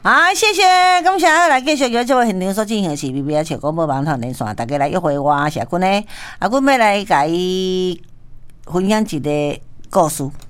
好，谢谢，感谢来继续邀这位现场所进行的是 BBS 笑广播网络连线，大家来约会我谢君呢，阿君要来甲伊分享一个故事。